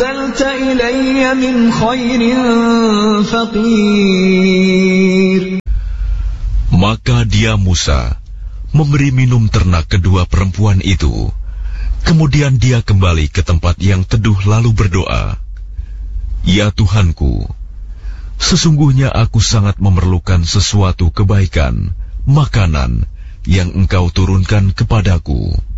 أنزلت إلي من خير فقير. Maka dia Musa memberi minum ternak kedua perempuan itu. Kemudian dia kembali ke tempat yang teduh lalu berdoa, "Ya Tuhanku, sesungguhnya aku sangat memerlukan sesuatu kebaikan, makanan yang Engkau turunkan kepadaku."